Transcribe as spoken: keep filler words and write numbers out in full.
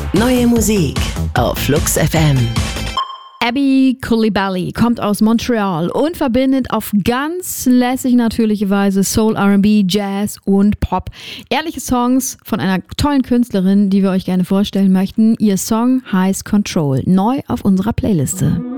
Neue Musik auf Flux F M. Abby Coulibaly kommt aus Montreal und verbindet auf ganz lässig natürliche Weise Soul, R and B, Jazz und Pop. Ehrliche Songs von einer tollen Künstlerin, die wir euch gerne vorstellen möchten. Ihr Song heißt Control, neu auf unserer Playliste.